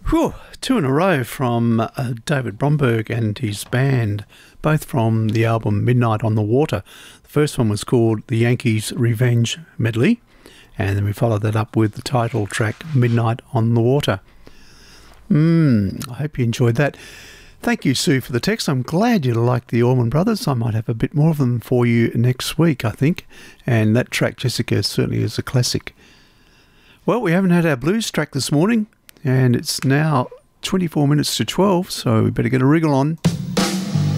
Whew, two in a row from David Bromberg and his band, both from the album Midnight on the Water. The first one was called The Yankees Revenge Medley, and then we followed that up with the title track Midnight on the Water. I hope you enjoyed that. Thank you, Sue, for the text. I'm glad you liked the Allman Brothers. I might have a bit more of them for you next week, I think. And that track, Jessica, certainly is a classic. Well, we haven't had our blues track this morning, and it's now 24 minutes to 12, so we better get a wriggle on.